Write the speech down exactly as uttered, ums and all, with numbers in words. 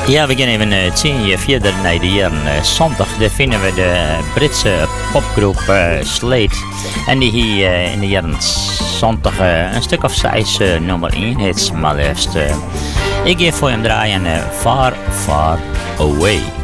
Ja, we gaan even uh, tien jaar verder naar de jaren uh, zondag. Daar vinden we de Britse popgroep uh, Slade. En die hier uh, in de jaren zondag uh, een stuk of zes uh, nummer één hits maar liefst. Uh, ik geef voor hem draaien uh, Far, Far Away.